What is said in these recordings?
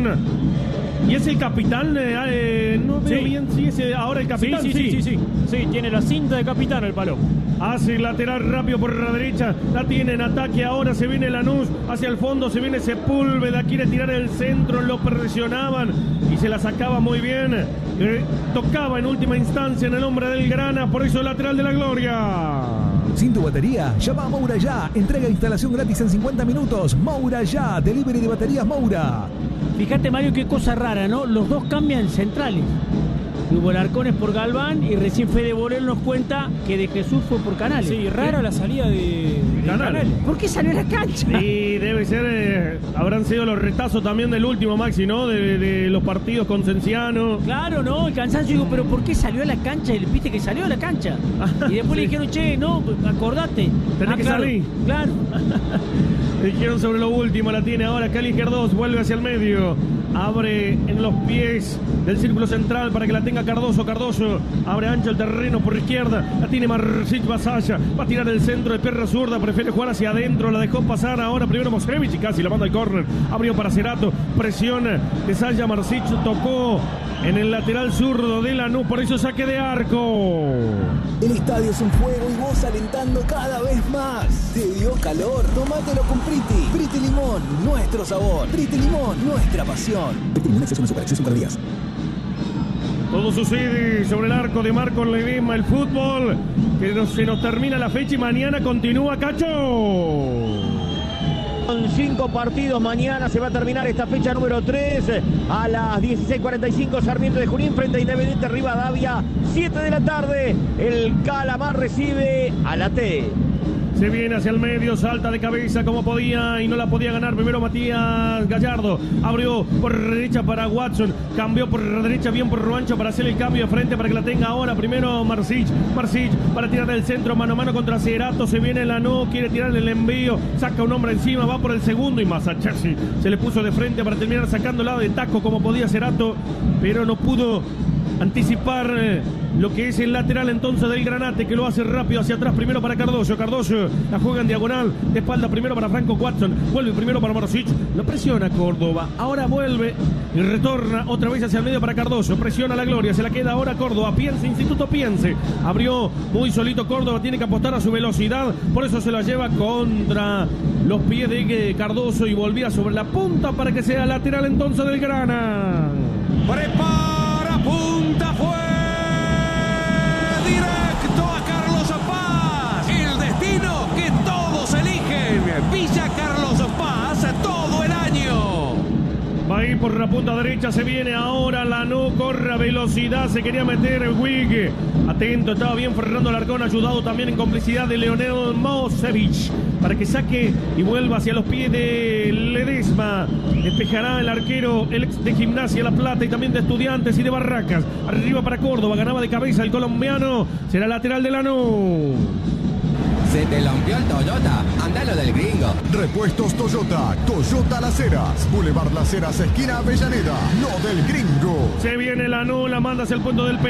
Larcón. Y es el capitán, no veo bien si es ahora el capitán. Sí, tiene la cinta de capitán el Palomo. Hace lateral rápido por la derecha, la tiene en ataque, ahora se viene Lanús, hacia el fondo se viene Sepúlveda, quiere tirar el centro, lo presionaban y se la sacaba muy bien. Tocaba en última instancia en el hombre del Grana, por eso el lateral de la gloria. Sin tu batería, llama a Moura Ya. Entrega e instalación gratis en 50 minutos. Moura Ya, delivery de baterías Moura. Fíjate, Mario, qué cosa rara, ¿no? Los dos cambian centrales. Hugo Larcón es por Galván y recién Fede Borel nos cuenta que de Jesús fue por Canales. Sí, rara la salida de Canales. ¿Por qué salió a la cancha? Sí, debe ser, habrán sido los retazos también del último, Maxi, ¿no? De los partidos con Cienciano. Claro, no, el cansancio, digo, pero ¿por qué salió a la cancha? Viste que salió a la cancha. Y después le dijeron, che, no, acordate. Tenés que salir. Claro. Le dijeron sobre lo último, la tiene ahora Cali Gerdós, vuelve hacia el medio. Abre en los pies del círculo central para que la tenga Cardoso. Cardoso abre ancho el terreno por izquierda. La tiene Marsic Basaya. Va a tirar el centro de perra zurda. Prefiere jugar hacia adentro. La dejó pasar ahora primero Mosevich y casi la manda al córner. Abrió para Cerato. Presiona de Saya. Marsic tocó en el lateral zurdo de Lanús. Por eso saque de arco. El estadio es un fuego y vos alentando cada vez más. ¿Te dio calor? Tómatelo con Priti. Priti Limón, nuestro sabor. Priti Limón, nuestra pasión. Priti Limón, exceso en azúcar, exceso en calorías. Todo sucede sobre el arco de Marco Ledesma, el fútbol, que se nos termina la fecha y mañana continúa, Cacho. Con 5 partidos, mañana se va a terminar esta fecha número 3 a las 16:45, Sarmiento de Junín frente a Independiente Rivadavia, 7 de la tarde, el Calamar recibe a la T. Se viene hacia el medio, salta de cabeza como podía y no la podía ganar. Primero Matías Gallardo, abrió por derecha para Watson, cambió por derecha bien por Ruancho para hacer el cambio de frente para que la tenga ahora. Primero Marsic para tirar del centro, mano a mano contra Cerato. Se viene Lanús, quiere tirar el envío, saca un hombre encima, va por el segundo y Masachesi se le puso de frente para terminar sacando el lado de taco como podía Cerato, pero no pudo anticipar lo que es el lateral entonces del Granate, que lo hace rápido hacia atrás, primero para Cardoso. Cardoso la juega en diagonal, de espalda primero para Franco Watson, vuelve primero para Marsic, lo presiona Córdoba, ahora vuelve y retorna otra vez hacia el medio para Cardoso, presiona la gloria, se la queda ahora Córdoba, piense, Instituto piense, abrió muy solito Córdoba, tiene que apostar a su velocidad, por eso se la lleva contra los pies de Cardoso y volvía sobre la punta para que sea lateral entonces del Grana. Prepara, punta, fue directo a Carlos Paz, el destino que todos eligen, Villa Carlos Paz todo el año. Va a ir por la punta derecha, se viene ahora Lanús, corre a velocidad, se quería meter el Wig. Atento, estaba bien Fernando Larcón, ayudado también en complicidad de Leonel Mosevich, para que saque y vuelva hacia los pies de Ledesma. Despejará el arquero, el ex de Gimnasia La Plata y también de Estudiantes y de Barracas. Arriba para Córdoba, ganaba de cabeza el colombiano, será lateral de Lanús. Se te rompió el Toyota, andalo del gringo. Repuestos Toyota, Toyota Las Heras, Boulevard Las Heras, esquina Avellaneda, no del gringo. Se viene Lanús, la manda hacia el punto del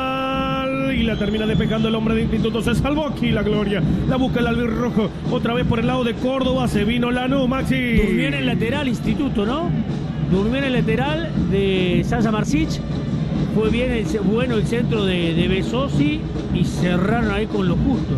penal y la termina despejando el hombre de Instituto. Se salvó aquí la gloria, la busca el albirrojo, otra vez por el lado de Córdoba, se vino Lanús, Maxi. Durmió en el lateral Instituto, ¿no? Durmió en el lateral de Sasa Marsic. Fue bien bueno el centro de Besosi y cerraron ahí con lo justo,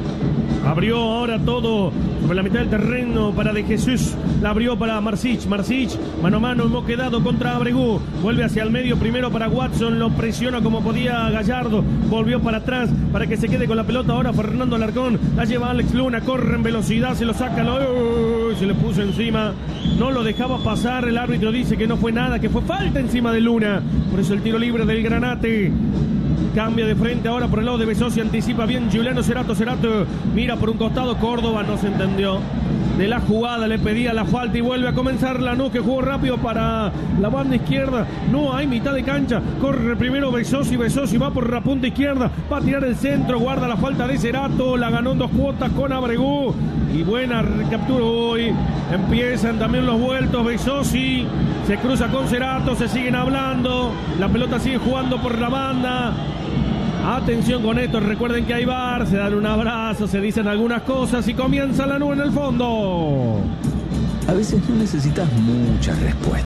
Abrió ahora todo sobre la mitad del terreno para De Jesús. La abrió para Marsic. Marsic, mano a mano, hemos quedado contra Abregú. Vuelve hacia el medio primero para Watson. Lo presiona como podía Gallardo. Volvió para atrás para que se quede con la pelota. Ahora Fernando Alarcón. La lleva Alex Luna. Corre en velocidad. Se lo saca. Se le puso encima. No lo dejaba pasar. El árbitro dice que no fue nada, que fue falta encima de Luna. Por eso el tiro libre del Granate. Cambia de frente ahora por el lado de Besosi, anticipa bien Giuliano Cerato, mira por un costado, Córdoba no se entendió de la jugada, le pedía la falta y vuelve a comenzar Lanús, que jugó rápido para la banda izquierda, no hay mitad de cancha, corre primero Besosi va por la punta izquierda, va a tirar el centro, guarda la falta de Cerato, la ganó en 2 cuotas con Abregú y buena captura hoy, empiezan también los vueltos, Besosi se cruza con Cerato, se siguen hablando, la pelota sigue jugando por la banda. Atención con esto, recuerden que hay VAR, se dan un abrazo, se dicen algunas cosas y comienza Lanús en el fondo. A veces no necesitas muchas respuestas,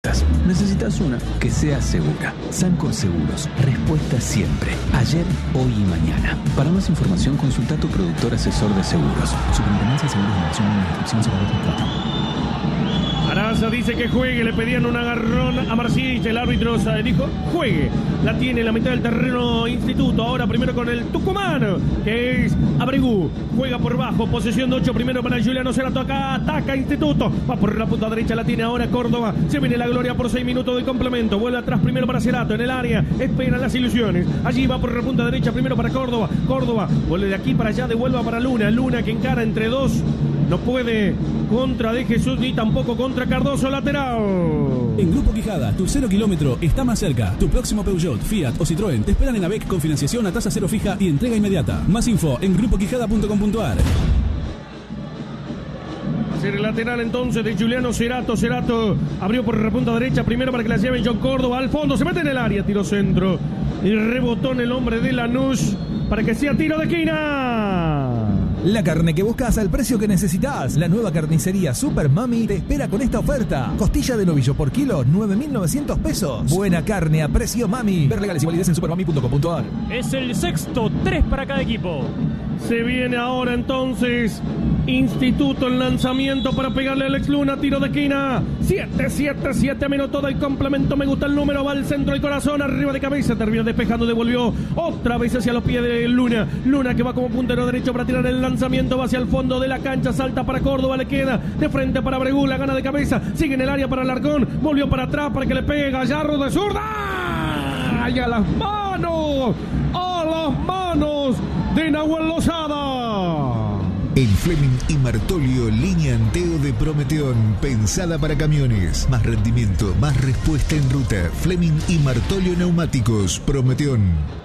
necesitas una que sea segura. Sancor Seguros, respuesta siempre, ayer, hoy y mañana. Para más información consulta a tu productor asesor de seguros. Superintendencia de Seguros de Nación, una inscripción 024. Araza dice que juegue, le pedían un agarrón a Marcich, el árbitro dijo juegue, la tiene en la mitad del terreno Instituto, ahora primero con el tucumano, que es Abregu, juega por bajo, posesión de 8, primero para Juliano Cerato, acá ataca Instituto, va por la punta derecha, la tiene ahora Córdoba, se viene la gloria por 6 minutos de complemento, vuelve atrás primero para Cerato, en el área, esperan las ilusiones, allí va por la punta derecha, primero para Córdoba, vuelve de aquí para allá, devuelva para Luna que encara entre dos, no puede contra de Jesús ni tampoco contra Cardoso, lateral. En Grupo Quijada, tu 0 kilómetro está más cerca. Tu próximo Peugeot, Fiat o Citroën te esperan en AVEC con financiación a tasa cero fija y entrega inmediata. Más info en grupoquijada.com.ar. Hacer el lateral entonces de Juliano Cerato. Cerato abrió por la punta derecha primero para que la lleve John Córdoba al fondo. Se mete en el área, tiro centro y rebotó en el hombre de Lanús para que sea tiro de esquina. La carne que buscas al precio que necesitas. La nueva carnicería Super Mami te espera con esta oferta. Costilla de novillo por kilo, 9.900 pesos. Buena carne a precio Mami. Ver legales y validez en supermami.com.ar. Es el sexto, 3 para cada equipo. Se viene ahora entonces Instituto en lanzamiento para pegarle a Alex Luna, tiro de esquina. 7 minutos del complemento, me gusta el número, va al centro del corazón, arriba de cabeza, terminó despejando, devolvió otra vez hacia los pies de Luna que va como puntero derecho para tirar el lanzamiento, va hacia el fondo de la cancha, salta para Córdoba, le queda de frente para Abregu, la gana de cabeza, sigue en el área para Alarcón, volvió para atrás para que le pegue Gallardo de zurda, y a las manos de Nahuel Lozada. El Fleming y Martolio, línea Anteo de Prometeón, pensada para camiones. Más rendimiento, más respuesta en ruta. Fleming y Martolio Neumáticos, Prometeón.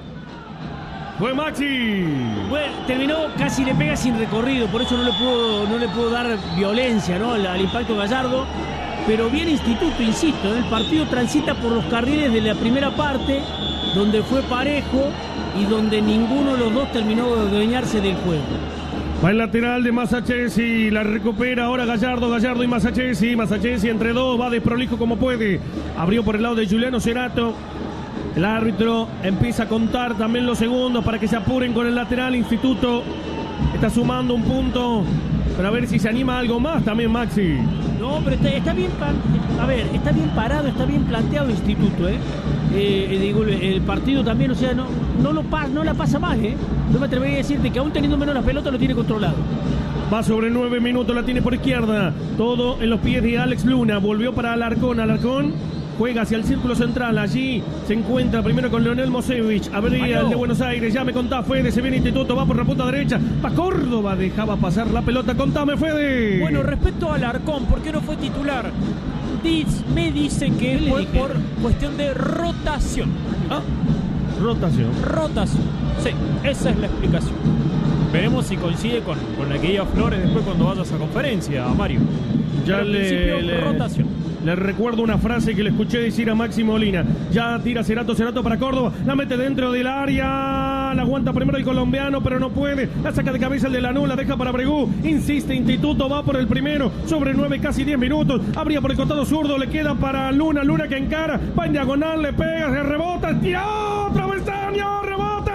Fue Maxi. Bueno, terminó, casi le pega sin recorrido, por eso no le pudo dar violencia, ¿no? al impacto Gallardo. Pero bien Instituto, insisto, el partido transita por los carriles de la primera parte, donde fue parejo y donde ninguno de los dos terminó de adueñarse del juego. Va el lateral de Masachesi, la recupera ahora Gallardo y Masachesi entre dos, va desprolijo como puede. Abrió por el lado de Juliano Cerato. El árbitro empieza a contar también los segundos para que se apuren con el lateral. Instituto está sumando un punto, pero a ver si se anima algo más también Maxi. No, pero está bien, está bien parado, está bien planteado Instituto, digo, el partido también, o sea, no la pasa mal, No me atrevería a decirte que aún teniendo menos la pelota lo tiene controlado. Va sobre 9 minutos, la tiene por izquierda, todo en los pies de Alex Luna, volvió para Alarcón, juega hacia el círculo central, allí se encuentra primero con Leonel Mosevich, abría el de Buenos Aires, ya me contá Fede, se viene Instituto, va por la punta derecha, va Córdoba, dejaba pasar la pelota, contame Fede. Bueno, respecto a Alarcón, ¿por qué no fue titular? Me dicen que fue por cuestión de rotación. Rotación. Sí, esa es la explicación. Veremos si coincide con la que diga Flores después cuando vayas a conferencia, Mario. Ya rotación. Le recuerdo una frase que le escuché decir a Maxi Molina. Ya tira Cerato para Córdoba. La mete dentro del área. La aguanta primero el colombiano, pero no puede. La saca de cabeza el de Lanús. La deja para Abregu. Insiste Instituto. Va por el primero. Sobre 9, casi 10 minutos. Abría por el costado zurdo. Le queda para Luna. Luna que encara. Va en diagonal. Le pega. Se rebota. Tira otra vez. Rebote.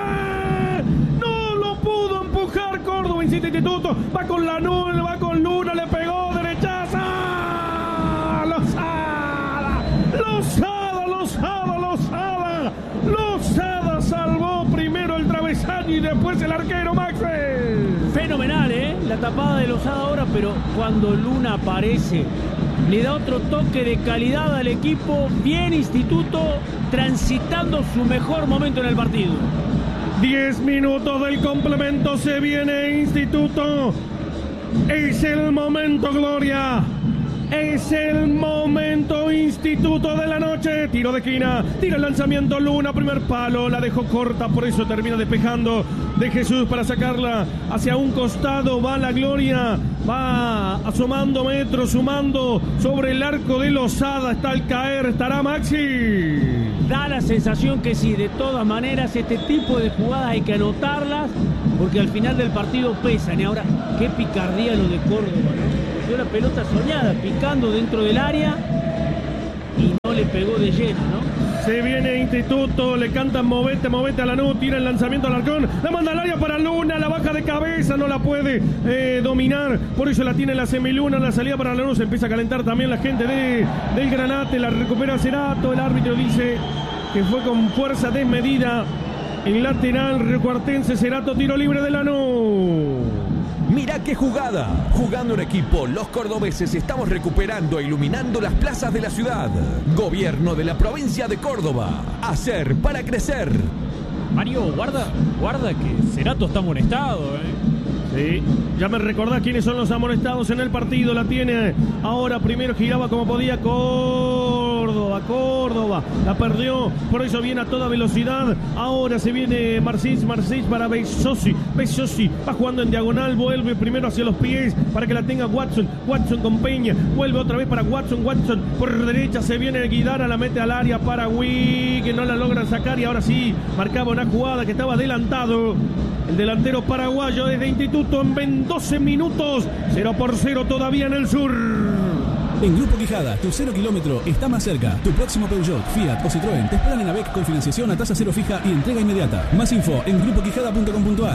No lo pudo empujar Córdoba. Insiste Instituto. Va con Lanús. Va con Luna. Le pegó. Derechaza. Lozada salvó primero el travesaño y después el arquero Max. Fenomenal, la tapada de Lozada ahora, pero cuando Luna aparece le da otro toque de calidad al equipo. Bien Instituto, transitando su mejor momento en el partido. 10 minutos del complemento, se viene Instituto. Es el momento, Gloria. Es el momento Instituto de la noche. Tiro de esquina, tira el lanzamiento Luna, primer palo, la dejó corta, por eso termina despejando de Jesús para sacarla hacia un costado. Va la Gloria, va asomando metros, sumando sobre el arco de Lozada. Está al caer, estará Maxi. Da la sensación que sí, de todas maneras este tipo de jugadas hay que anotarlas porque al final del partido pesan. Y ahora, qué picardía lo de Córdoba, ¿no? La pelota soñada, picando dentro del área y no le pegó Instituto, le cantan movete a Lanús, tira el lanzamiento al Alarcón, la manda al área para Luna, la baja de cabeza, no la puede dominar, por eso la tiene la semiluna, la salida para Lanús, empieza a calentar también la gente del Granate, la recupera Cerato, el árbitro dice que fue con fuerza desmedida, en lateral, Recuartense, Cerato, tiro libre de Lanús. Mirá qué jugada. Jugando en equipo, los cordobeses estamos recuperando e iluminando las plazas de la ciudad. Gobierno de la provincia de Córdoba. Hacer para crecer. Mario, guarda que Cerato está amonestado, Sí, ya me recordás quiénes son los amonestados en el partido. La tiene ahora, primero giraba como podía Córdoba, la perdió, por eso viene a toda velocidad. Ahora se viene Marcis para Besosi va jugando en diagonal, vuelve primero hacia los pies para que la tenga Watson con Peña, vuelve otra vez para Watson por derecha se viene Guidara, la mete al área para Wii, que no la logran sacar y ahora sí, marcaba una jugada que estaba adelantado el delantero paraguayo desde Instituto en 12 minutos, 0-0 todavía en el sur. En Grupo Quijada, tu 0 kilómetro está más cerca. Tu próximo Peugeot, Fiat o Citroën te esperan en AVEC con financiación a tasa cero fija y entrega inmediata. Más info en grupoquijada.com.ar.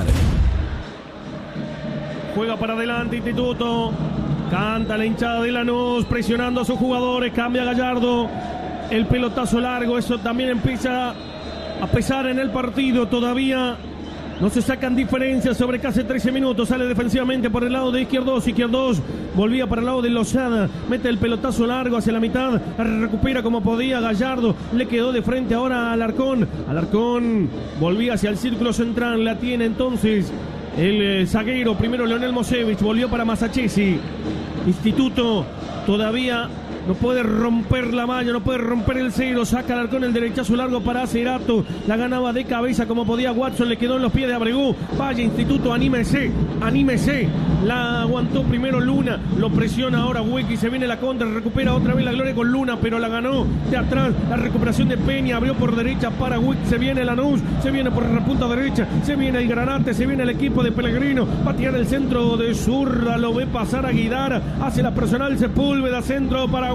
Juega para adelante Instituto. Canta la hinchada de Lanús, presionando a sus jugadores. Cambia Gallardo. El pelotazo largo, eso también empieza a pesar en el partido. Todavía no se sacan diferencias sobre casi 13 minutos. Sale defensivamente por el lado de Izquierdos. Volvía para el lado de Lozada. Mete el pelotazo largo hacia la mitad. Recupera como podía Gallardo. Le quedó de frente ahora a Alarcón. Alarcón volvía hacia el círculo central. La tiene entonces el zaguero. Primero Leonel Mosevich. Volvió para Masachesi. Instituto todavía no puede romper la malla, no puede romper el cero. Saca Alarcón el derechazo largo para Cerato. La ganaba de cabeza como podía Watson. Le quedó en los pies de Abregú. Vaya Instituto, anímese. La aguantó primero Luna. Lo presiona ahora Huequi. Se viene la contra. Recupera otra vez la gloria con Luna, pero la ganó de atrás. La recuperación de Peña. Abrió por derecha para Huequi. Se viene Lanús. Se viene por la punta derecha. Se viene el Granate. Se viene el equipo de Pellegrino. Va a tirar el centro de zurda. Lo ve pasar a Guidara. Hace la personal Sepúlveda. Centro para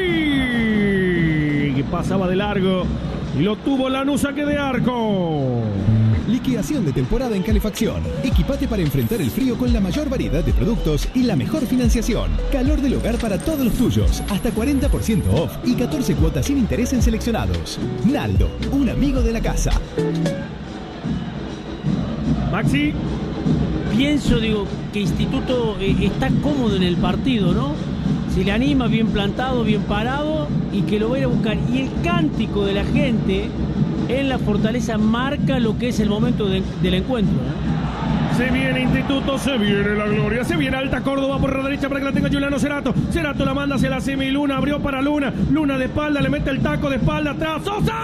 que pasaba de largo y lo tuvo Lanús, saque de arco. Liquidación de temporada en calefacción. Equipate para enfrentar el frío con la mayor variedad de productos y la mejor financiación. Calor del hogar para todos los tuyos. Hasta 40% off y 14 cuotas sin interés en seleccionados. Naldo, un amigo de la casa. Maxi. Pienso, que Instituto está cómodo en el partido, ¿no? Se le anima, bien plantado, bien parado y que lo va a ir a buscar. Y el cántico de la gente en la Fortaleza marca lo que es el momento del encuentro, ¿no? Se viene Instituto, se viene la gloria, se viene Alta Córdoba por la derecha para que la tenga Juliano Cerato. Cerato la manda hacia la semiluna, abrió para Luna. Luna de espalda, le mete el taco de espalda atrás.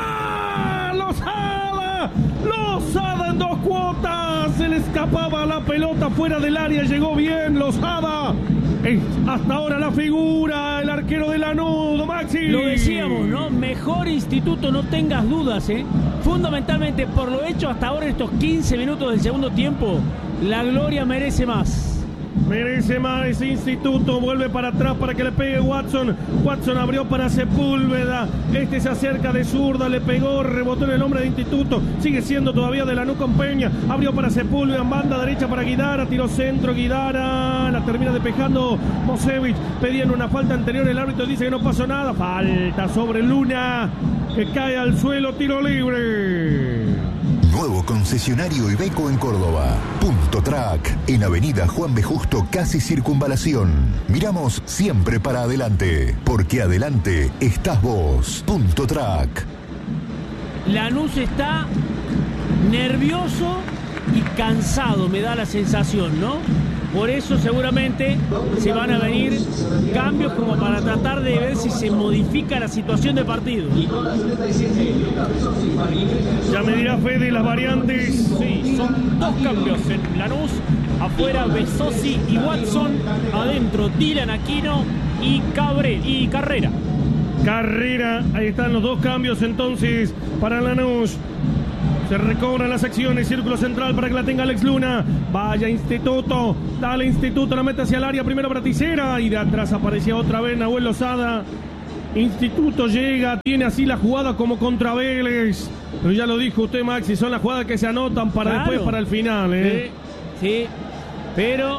Lozada en 2 cuotas. Se le escapaba la pelota fuera del área, llegó bien Lozada. Hasta ahora la figura, el arquero de Lanús, Maxi. Lo decíamos, ¿no? Mejor Instituto, no tengas dudas, ¿eh? Fundamentalmente por lo hecho hasta ahora, estos 15 minutos del segundo tiempo, la gloria merece más. Merece más ese Instituto, vuelve para atrás para que le pegue Watson. Watson abrió para Sepúlveda. Este se acerca de zurda, le pegó, rebotó en el hombre de Instituto. Sigue siendo todavía de Lanús con Peña. Abrió para Sepúlveda, en banda derecha para Guidara. Tiró centro, Guidara. La termina despejando Mosevich. Pedían una falta anterior, el árbitro dice que no pasó nada. Falta sobre Luna, que cae al suelo, tiro libre. Nuevo concesionario Iveco en Córdoba. Punto Track, en Avenida Juan B. Justo, casi Circunvalación. Miramos siempre para adelante, porque adelante estás vos. Punto Track. Lanús está nervioso y cansado, me da la sensación, ¿no? Por eso seguramente se van a venir cambios como para tratar de ver si se modifica la situación de partido. Ya me dirá Fede las variantes. Sí, son 2 cambios en Lanús. Afuera Besosi y Watson. Adentro Dylan Aquino y Carrera. Ahí están los 2 cambios entonces para Lanús. Se recobran las acciones, círculo central para que la tenga Alex Luna. Vaya Instituto, dale Instituto, la mete hacia el área, primero para Ticera y de atrás aparecía otra vez Nahuel Lozada. Instituto llega, tiene así la jugada como contra Vélez. Pero ya lo dijo usted, Maxi, son las jugadas que se anotan para después, para el final. Sí, pero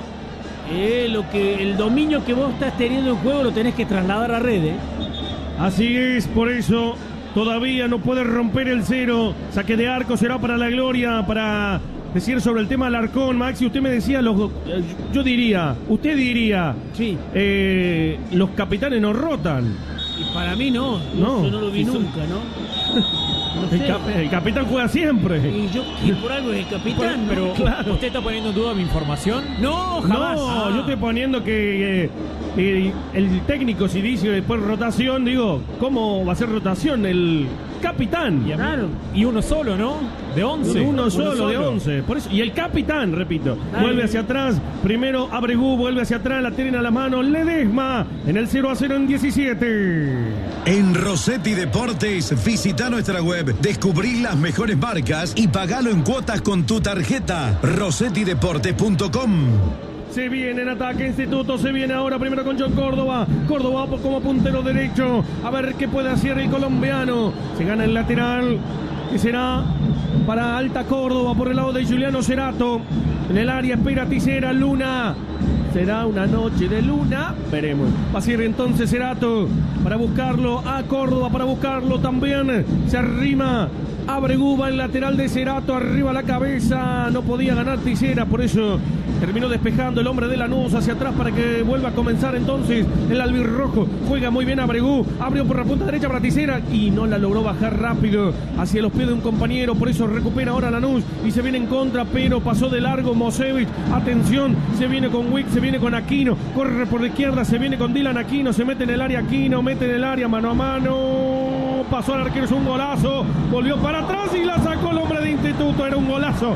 el dominio que vos estás teniendo en juego lo tenés que trasladar a red. Así es, por eso todavía no puede romper el 0. Saque de arco será para la gloria, para decir sobre el tema Alarcón. Maxi, usted me decía, usted diría, sí. Los capitanes no rotan. Y para mí no, yo no lo vi nunca, ¿no? No sé. El capitán juega siempre. Y por algo es el capitán. Pero claro. ¿Usted está poniendo en duda mi información? No, jamás. No, yo estoy poniendo que el técnico, si dice después rotación, digo, ¿cómo va a ser rotación? El capitán. Claro. Y uno solo, ¿no? De 11. Uno solo de 11. Por eso, y el capitán, repito, vuelve hacia atrás. Primero Abregu, vuelve hacia atrás, la tiene a la mano Ledesma en el 0-0 en 17. En Rossetti Deportes, visita nuestra web, descubrí las mejores marcas y pagalo en cuotas con tu tarjeta. rossettideportes.com. Se viene en ataque Instituto, se viene ahora primero con John Córdoba. Córdoba como puntero derecho. A ver qué puede hacer el colombiano. Se gana el lateral, que será para Alta Córdoba por el lado de Juliano Cerato. En el área espera Tisera, Luna. Será una noche de luna, veremos. Va a ser entonces Cerato para buscarlo a Córdoba, para buscarlo también. Se arrima Abregu, va el lateral de Cerato, arriba la cabeza. No podía ganar Tisera, por eso terminó despejando el hombre de Lanús hacia atrás para que vuelva a comenzar entonces el albirrojo. Juega muy bien Abregu, abrió por la punta derecha para Tisera y no la logró bajar rápido hacia los pies de un compañero. Por eso recupera ahora Lanús y se viene en contra, pero pasó de largo Mosevich. Atención, se viene con Wick, se viene con Aquino, corre por la izquierda, se viene con Dylan Aquino, se mete en el área Aquino, mete en el área mano a mano. Pasó al arquero, es un golazo, volvió para atrás y la sacó el hombre de Instituto. Era un golazo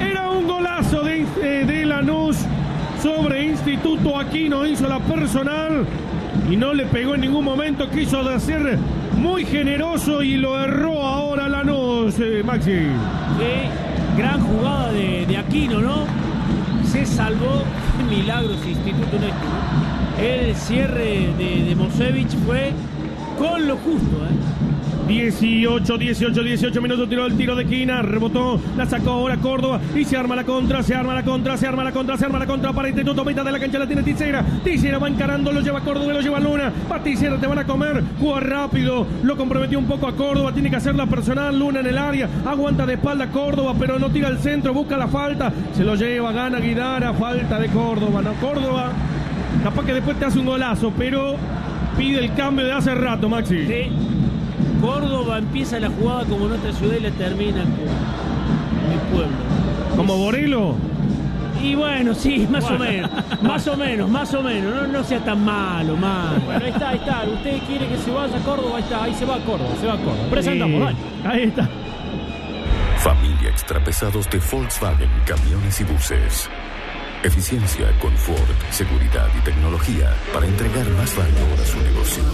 de Lanús sobre Instituto. Aquino hizo la personal y no le pegó en ningún momento, quiso de ser muy generoso y lo erró ahora Lanús, Maxi. Sí, gran jugada de Aquino, ¿no? Se salvó, milagros Instituto en esto, ¿no? El cierre de Mosevich fue con lo justo, 18 minutos, tiró el tiro de esquina, rebotó, la sacó ahora Córdoba y se arma la contra para Instituto, mitad de la cancha la tiene Tisera va encarando, lo lleva Córdoba, lo lleva Luna, va Tisera, te van a comer, juega rápido, lo comprometió un poco a Córdoba, tiene que hacer la personal, Luna en el área, aguanta de espalda Córdoba, pero no tira al centro, busca la falta, se lo lleva, gana Guidara, falta de Córdoba, no, Córdoba, capaz que después te hace un golazo, pero pide el cambio de hace rato, Maxi. Sí. Córdoba empieza la jugada como nuestra ciudad y la termina como mi pueblo. ¿Como Borelo? Y bueno, sí, más o menos. No sea tan malo, Bueno, ahí está. Usted quiere que se vaya a Córdoba, ahí se va a Córdoba. Presentamos, dale. Ahí está. Familia Extrapesados de Volkswagen, camiones y buses. Eficiencia, confort, seguridad y tecnología para entregar más valor a su negocio.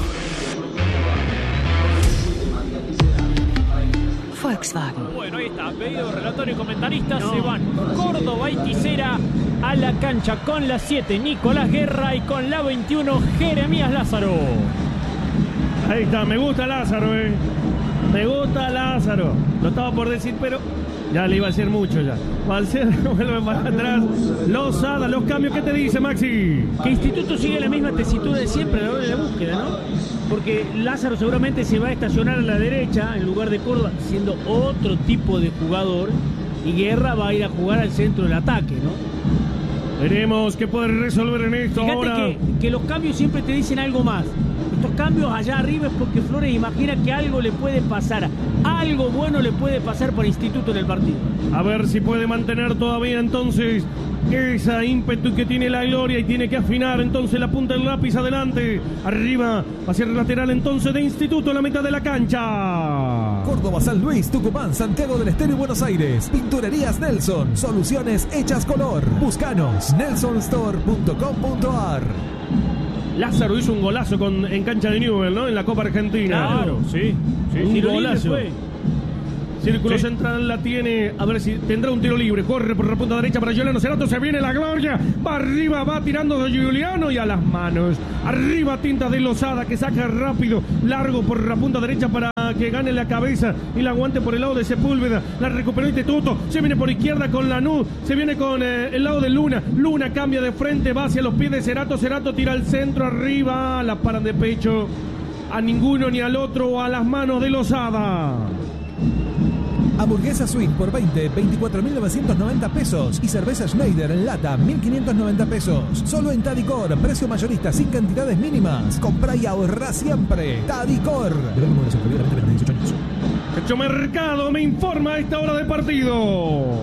Volkswagen. Bueno, ahí está, pedido, relator y comentaristas se van. Córdoba y Tisera a la cancha con la 7, Nicolás Guerra, y con la 21, Jeremías Lázaro. Ahí está, me gusta Lázaro, Me gusta Lázaro. Lo estaba por decir, pero ya le iba a decir mucho ya. Balcer vuelve para atrás. Lozada, los cambios, ¿qué te dice, Maxi? Que Instituto sigue la misma tesitura de siempre a la hora de la búsqueda, ¿no? Porque Lázaro seguramente se va a estacionar a la derecha en lugar de Córdoba, siendo otro tipo de jugador, y Guerra va a ir a jugar al centro del ataque, ¿no? Veremos qué puede resolver en esto. Fíjate ahora. Que los cambios siempre te dicen algo más. Estos cambios allá arriba es porque Flores imagina que algo le puede pasar, algo bueno le puede pasar para Instituto en el partido. A ver si puede mantener todavía entonces esa ímpetu que tiene la gloria, y tiene que afinar entonces la punta del lápiz adelante. Arriba, hacia el lateral entonces de Instituto en la mitad de la cancha. Córdoba, San Luis, Tucumán, Santiago del Estero y Buenos Aires. Pinturerías Nelson, soluciones hechas color. Búscanos, nelsonstore.com.ar. Lázaro hizo un golazo en cancha de Newell, ¿no? En la Copa Argentina. Claro, sí. Un golazo. Círculo central la tiene, a ver si tendrá un tiro libre. Corre por la punta derecha para Giuliano Cerato, se viene la gloria. Va arriba, va tirando de Giuliano y a las manos. Arriba Tinta de Lozada que saca rápido, largo por la punta derecha para que gane la cabeza y la aguante por el lado de Sepúlveda. La recuperó Instituto, se viene por izquierda con Lanús, se viene con el lado de Luna. Luna cambia de frente, va hacia los pies de Cerato. Cerato tira al centro, arriba, la paran de pecho. A ninguno ni al otro, a las manos de Lozada. Hamburguesa Suite por 24.990 pesos. Y cerveza Schneider en lata, 1.590 pesos. Solo en Tadicor, precio mayorista sin cantidades mínimas. Comprá y ahorrá siempre. Tadicor. Hecho Mercado me informa a esta hora del partido.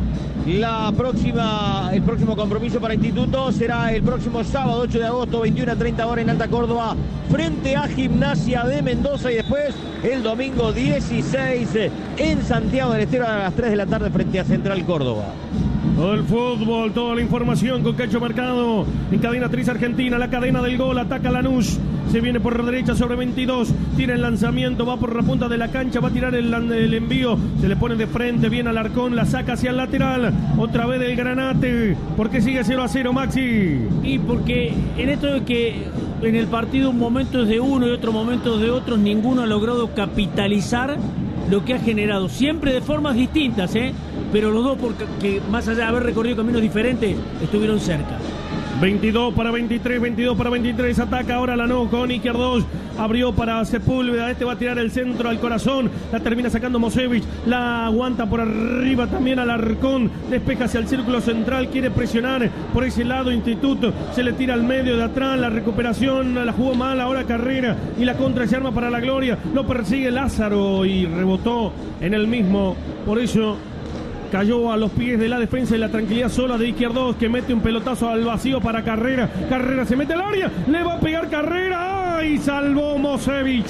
El próximo compromiso para Instituto será el próximo sábado 8 de agosto, 21:30 horas en Alta Córdoba, frente a Gimnasia de Mendoza, y después el domingo 16 en Santiago del Estero a las 3 de la tarde frente a Central Córdoba. Todo el fútbol, toda la información con Cacho Mercado en cadena Triz Argentina, la cadena del gol, ataca Lanús. Se viene por derecha sobre 22, tira el lanzamiento, va por la punta de la cancha, va a tirar el envío, se le pone de frente, viene Alarcón, la saca hacia el lateral, otra vez del Granate. ¿Por qué sigue 0-0, Maxi? Y porque en esto de que en el partido un momento es de uno y otro momento es de otros, ninguno ha logrado capitalizar lo que ha generado, siempre de formas distintas, pero los dos, porque más allá de haber recorrido caminos diferentes, estuvieron cerca. 22 para 23, ataca ahora Lanús con Izquierdos, abrió para Sepúlveda, este va a tirar el centro al corazón, la termina sacando Mosevich, la aguanta por arriba también Alarcón, despeja hacia el círculo central, quiere presionar por ese lado Instituto, se le tira al medio de atrás, la recuperación la jugó mal, ahora Carrera y la contra se arma para la gloria, lo persigue Lázaro y rebotó en el mismo, por eso cayó a los pies de la defensa y la tranquilidad sola de Izquierdos, que mete un pelotazo al vacío para Carrera. Carrera se mete al área, le va a pegar Carrera. ¡Ay! Salvó Mosevich,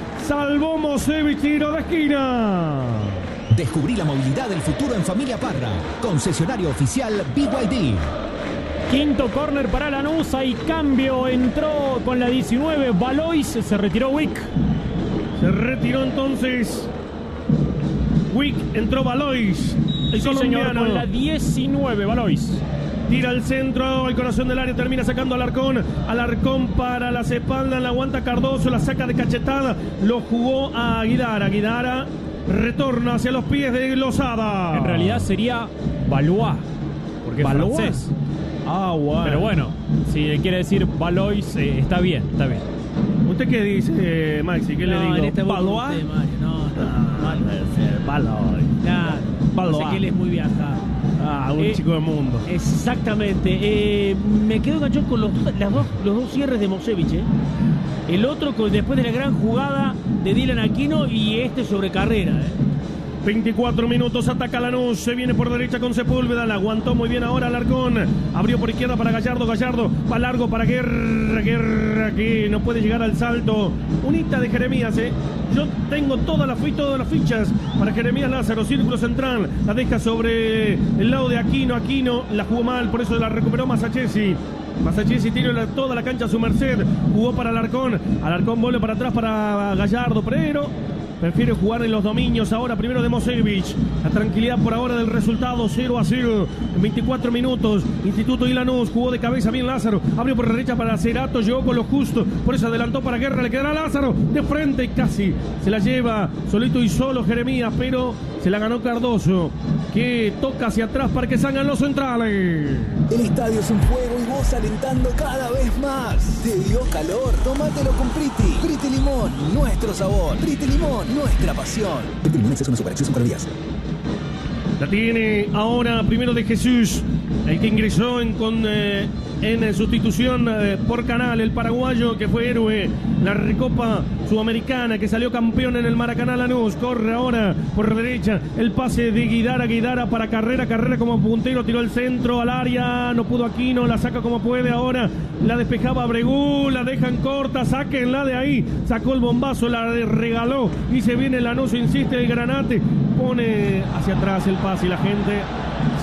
tiro de esquina. Descubrí la movilidad del futuro en Familia Parra. Concesionario oficial BYD. Quinto córner para Lanús, hay cambio, entró con la 19 Valois, se retiró Wick. Se retiró entonces Wick, entró Valois. El colombiano, señor, con la 19, Valois. Tira al centro, al corazón del área, termina sacando Alarcón para las espaldas, la aguanta Cardoso, la saca de cachetada, lo jugó a Aguidara, retorna hacia los pies de Lozada. En realidad sería Valois, porque es francés. Bueno. Pero bueno, si quiere decir Valois, está bien. ¿Usted qué dice, Maxi? ¿Qué le digo? En este ¿Valois? Valois. Claro, sé que él es muy viajado. Un chico del mundo. Exactamente. Me quedo enganchado con los dos cierres de Mosevich. El otro después de la gran jugada de Dylan Aquino y este sobre Carrera. 24 minutos, ataca Lanús, se viene por derecha con Sepúlveda, la aguantó muy bien ahora Alarcón, abrió por izquierda para Gallardo, va largo para Guerra, que no puede llegar al salto, unita de Jeremías, yo tengo todas las fichas para Jeremías Lázaro, círculo central, la deja sobre el lado de Aquino, la jugó mal, por eso la recuperó Masachesi tiene toda la cancha a su merced, jugó para Alarcón vuelve para atrás para Gallardo, pero prefiere jugar en los dominios ahora, primero de Mosevich. La tranquilidad por ahora del resultado, 0-0 en 24 minutos. Instituto y Lanús, jugó de cabeza bien Lázaro, abrió por derecha para Cerato, llegó con lo justo, por eso adelantó para Guerra, le quedará Lázaro de frente, casi se la lleva solito y solo Jeremías, pero se la ganó Cardoso, que toca hacia atrás para que salgan los centrales. El estadio es un juego y vos alentando cada vez más. ¿Te dio calor? Tómatelo con Priti. Priti Limón, nuestro sabor. Priti Limón, nuestra pasión. Priti Limón es una superacción con días. La tiene ahora primero de Jesús, el que ingresó en sustitución por Canal, el paraguayo que fue héroe, la Recopa Sudamericana, que salió campeón en el Maracaná. Lanús corre ahora por derecha, el pase de Guidara para Carrera como puntero, tiró el centro al área, no pudo Aquino, la saca como puede ahora, la despejaba Abregú, la dejan corta, sáquenla de ahí, sacó el bombazo, la regaló y se viene Lanús, insiste el Granate, pone hacia atrás el pase y la gente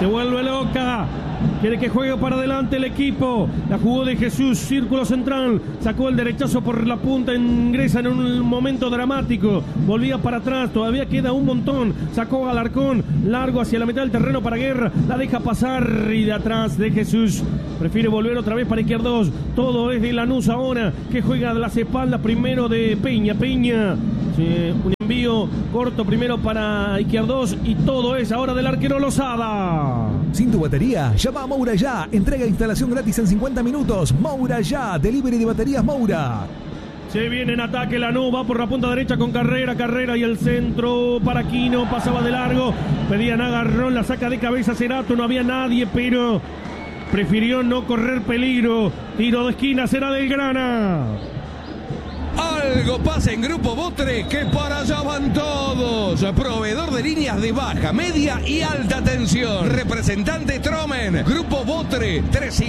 Se vuelve loca. Quiere que juegue para adelante el equipo. La jugó de Jesús, círculo central. Sacó el derechazo por la punta. Ingresa en un momento dramático. Volvía para atrás. Todavía queda un montón. Sacó a Alarcón. Largo hacia la mitad del terreno para Guerra. La deja pasar. Y de atrás de Jesús. Prefiere volver otra vez para Izquierdos. Todo es de Lanús ahora. Que juega de las espaldas primero de Peña. Un envío corto primero para Izquierdos. Y todo es ahora del arquero Lozada. Sin tu batería, llama a Moura Ya. Entrega e instalación gratis en 50 minutos. Moura Ya, delivery de baterías Moura. Se viene en ataque Lanús, va por la punta derecha con Carrera y el centro para Quino, pasaba de largo, pedían agarrón, la saca de cabeza Cerato, no había nadie, pero prefirió no correr peligro. Tiro de esquina, será del Grana. Algo pasa en Grupo Botre, que para allá van todos. Proveedor de líneas de baja, media y alta tensión. Representante Tromen. Grupo Botre,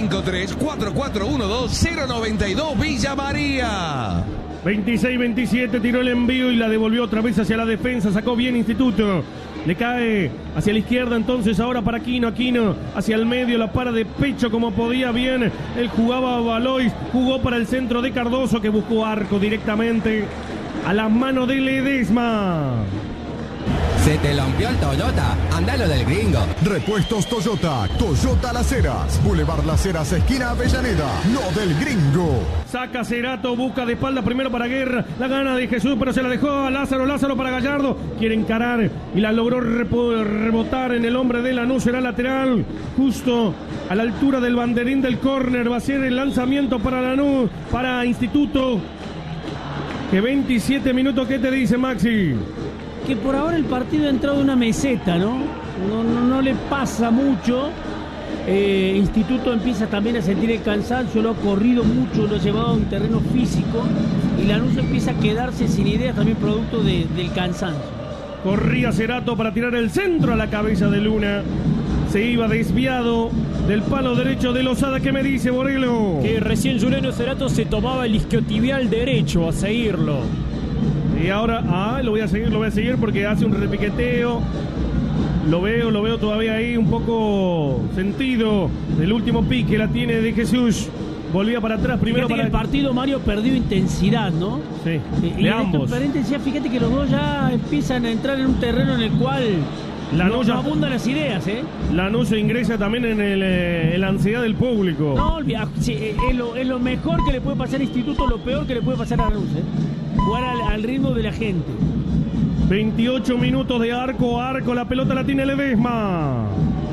353-4412-092 Villa María. 26-27, tiró el envío y la devolvió otra vez hacia la defensa. Sacó bien Instituto. Le cae hacia la izquierda, entonces ahora para Aquino hacia el medio, la para de pecho como podía bien. Él jugaba a Valois, jugó para el centro de Cardoso, que buscó arco directamente a las manos de Ledesma. Se te rompió el Toyota, andalo del gringo. Repuestos Toyota, Toyota Las Heras, Boulevard Las Heras, esquina Avellaneda, lo del gringo. Saca Cerato, busca de espalda primero para Guerra, la gana de Jesús, pero se la dejó a Lázaro para Gallardo, quiere encarar y la logró rebotar en el hombre de Lanús, será lateral, justo a la altura del banderín del córner, va a ser el lanzamiento para Lanús, para Instituto. Que 27 minutos, ¿qué te dice Maxi? Que por ahora el partido ha entrado en una meseta, ¿no? No le pasa mucho. Instituto empieza también a sentir el cansancio, lo ha corrido mucho, lo ha llevado a un terreno físico y Lanús empieza a quedarse sin ideas también producto del cansancio. Corría Cerato para tirar el centro a la cabeza de Luna. Se iba desviado del palo derecho de Lozada. ¿Qué me dice Borelo? Que recién Juliano Cerato se tomaba el isquiotibial derecho a seguirlo. Y ahora, lo voy a seguir porque hace un repiqueteo. Lo veo todavía ahí un poco sentido. El último pique la tiene de Jesús. Volvía para atrás primero. Fíjate que el partido, Mario, perdió intensidad, ¿no? Sí, de ambos. Fíjate que los dos ya empiezan a entrar en un terreno en el cual no abundan las ideas, ¿eh? Lanús ingresa también en la ansiedad del público. No, sí, es lo mejor que le puede pasar a Instituto, lo peor que le puede pasar a Lanús, ¿eh? Jugar al ritmo de la gente. 28 minutos de arco, la pelota la tiene Ledesma.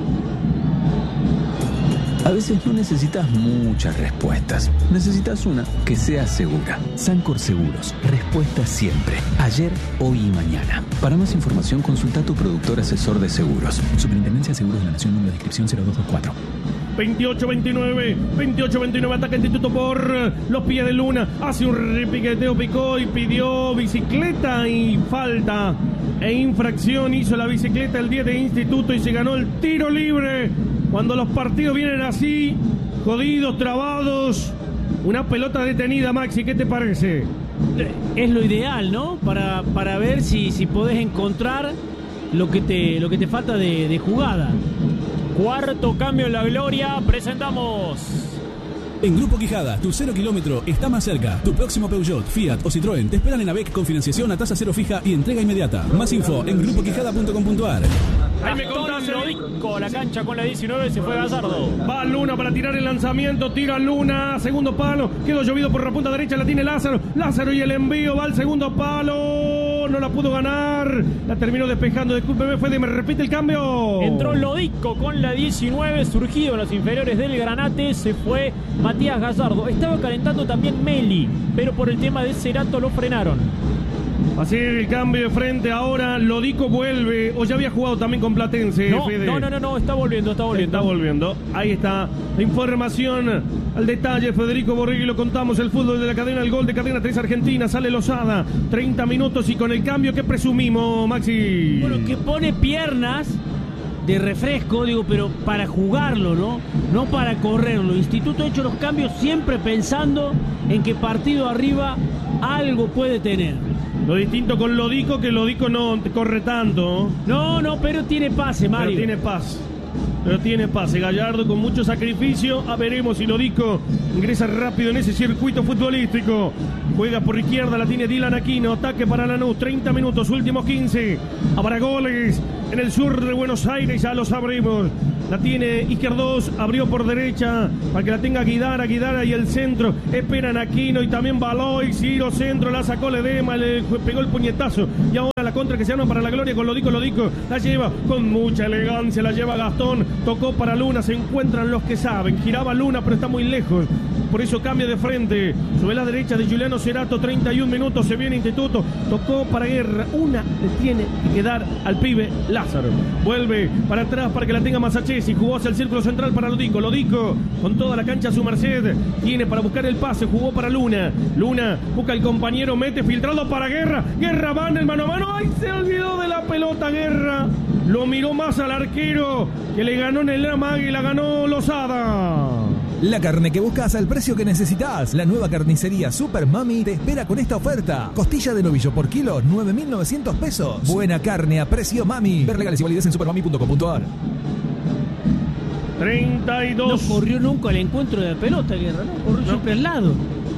A veces no necesitas muchas respuestas. Necesitas una que sea segura. Sancor Seguros. Respuesta siempre. Ayer, hoy y mañana. Para más información, consulta a tu productor asesor de seguros. Superintendencia de Seguros de la Nación, número de inscripción 0224. 28-29, ataca Instituto por los pies de Luna, hace un repiqueteo, picó y pidió bicicleta y falta e infracción, hizo la bicicleta el 10 de Instituto y se ganó el tiro libre. Cuando los partidos vienen así, jodidos, trabados, una pelota detenida, Maxi, ¿qué te parece? Es lo ideal, ¿no? Para ver si podés encontrar lo que te falta de jugada. Cuarto cambio en la gloria, presentamos. En Grupo Quijada, tu 0 kilómetro está más cerca. Tu próximo Peugeot, Fiat o Citroën te esperan en AVEC con financiación a tasa cero fija y entrega inmediata. Más info en grupoquijada.com.ar. Ahí me contás, Lodico a la cancha con la 19, se fue Gallardo. Va Luna para tirar el lanzamiento, tira Luna, segundo palo, quedó llovido por la punta derecha, la tiene Lázaro y el envío va al segundo palo, no la pudo ganar, la terminó despejando, discúlpeme, me repite el cambio. Entró Lodico con la 19, surgido en los inferiores del Granate, se fue Matías Gallardo. Estaba calentando también Meli, pero por el tema de Cerato lo frenaron. Así el cambio de frente ahora, Lodico vuelve, o ya había jugado también con Platense. No, está volviendo. Ahí está la información al detalle, Federico Borregui, lo contamos, el fútbol de la cadena, el gol de Cadena 3 Argentina, sale Lozada, 30 minutos y con el cambio, ¿qué presumimos, Maxi? Bueno, que pone piernas de refresco, pero para jugarlo, no para correrlo. Instituto ha hecho los cambios siempre pensando en que partido arriba algo puede tener. Lo distinto con Lodico, que Lodico no corre tanto. No, pero tiene pase, Mario. Pero tiene pase. pero tiene pase. Gallardo con mucho sacrificio. Veremos si Lodico ingresa rápido en ese circuito futbolístico. Juega por izquierda, la tiene Dylan Aquino. Ataque para Lanús, 30 minutos, últimos 15. Habrá goles en el sur de Buenos Aires, ya lo sabremos. La tiene Izquierdos, abrió por derecha para que la tenga Guidara y el centro. Esperan Aquino y también Baloy. Ciro centro, la sacó Ledema, le pegó el puñetazo. Y ahora la contra que se arma para la gloria con Lodico. La lleva con mucha elegancia, la lleva Gastón. Tocó para Luna, se encuentran los que saben. Giraba Luna, pero está muy lejos. Por eso cambia de frente. Sobre la derecha de Juliano Cerato, 31 minutos, se viene Instituto. Tocó para Guerra. Una le tiene que dar al pibe Lázaro. Vuelve para atrás para que la tenga Masachesi. Jugó hacia el círculo central para Lodico. Lodico con toda la cancha a su merced. Tiene para buscar el pase. Jugó para Luna. Luna busca el compañero, mete filtrado para Guerra. Guerra va en el mano a mano. ¡Ay! Se olvidó de la pelota Guerra. Lo miró más al arquero que le ganó en el amague y la ganó Lozada. La carne que buscas al precio que necesitas. La nueva carnicería Super Mami te espera con esta oferta. Costilla de novillo por kilo, 9.900 pesos. Buena carne a precio Mami. Ver legales y validez en supermami.com.ar. 32. No corrió nunca al encuentro de la pelota, Guerra, ¿no? Corrió siempre al lado.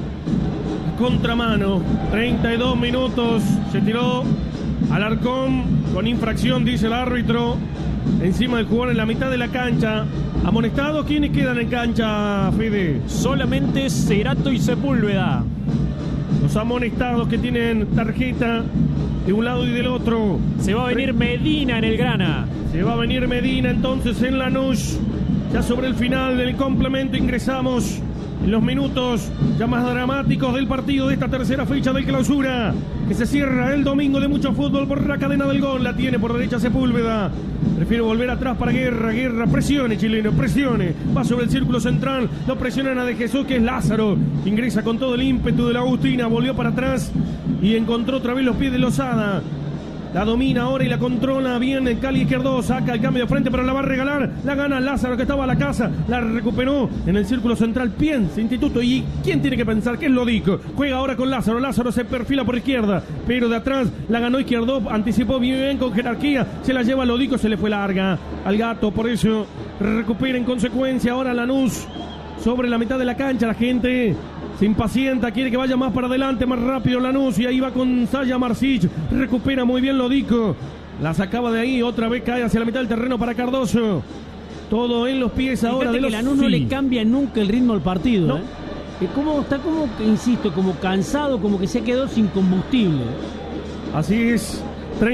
Contramano. 32 minutos. Se tiró Alarcón con infracción, dice el árbitro. Encima del jugador en la mitad de la cancha. ¿Amonestados? ¿Quiénes quedan en cancha, Fede? Solamente Cerato y Sepúlveda. Los amonestados que tienen tarjeta de un lado y del otro. Se va a venir Medina en el grana. Se va a venir Medina entonces en Lanús. Ya sobre el final del complemento ingresamos en los minutos ya más dramáticos del partido de esta tercera fecha del clausura, que se cierra el domingo de mucho fútbol por la cadena del gol. La tiene por derecha Sepúlveda. Prefiero volver atrás para Guerra. Guerra, presione, chileno, presione. Va sobre el círculo central. Lo presionan a De Jesús, que es Lázaro. Ingresa con todo el ímpetu de la Agustina. Volvió para atrás y encontró otra vez los pies de Lozada. La domina ahora y la controla bien el Cali Izquierdo. Saca el cambio de frente, pero la va a regalar. La gana Lázaro, que estaba a la casa. La recuperó en el círculo central. Piensa Instituto. ¿Y quién tiene que pensar? Que es Lodico. Juega ahora con Lázaro. Lázaro se perfila por izquierda, pero de atrás la ganó Izquierdo. Anticipó bien con jerarquía. Se la lleva Lodico. Se le fue larga al gato. Por eso recupera en consecuencia ahora Lanús sobre la mitad de la cancha. La gente se impacienta, quiere que vaya más para adelante, más rápido Lanús, y ahí va con Saya Marsic. Recupera muy bien Lodico. La sacaba de ahí, otra vez cae hacia la mitad del terreno para Cardoso. Todo en los pies ahora. Fíjate de los... que Lanús no le cambia nunca el ritmo al partido. No. Está como, insisto, como cansado, como que se quedó sin combustible. Así es.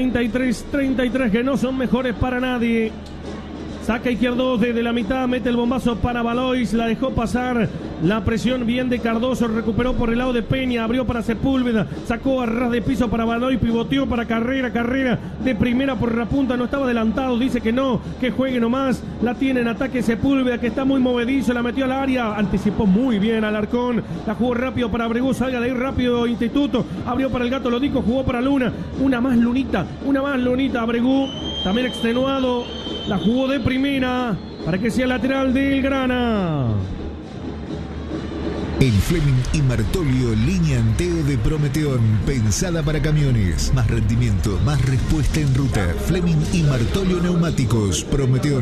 33 que no son mejores para nadie. Saca Izquierdo desde la mitad, mete el bombazo para Balois, la dejó pasar. La presión bien de Cardoso, recuperó por el lado de Peña, abrió para Sepúlveda, sacó a ras de piso para Balois, pivoteó para Carrera de primera por la punta, no estaba adelantado, dice que no, que juegue nomás. La tiene en ataque Sepúlveda, que está muy movedizo, la metió al área, anticipó muy bien Alarcón, la jugó rápido para Abregú, salga de ahí rápido Instituto, abrió para el gato Lodico, jugó para Luna, una más Lunita, Abregú, también extenuado. La jugó de primera para que sea lateral del Grana. En Fleming y Martolio, línea Anteo de Prometeón, pensada para camiones. Más rendimiento, más respuesta en ruta. Fleming y Martolio Neumáticos, Prometeón.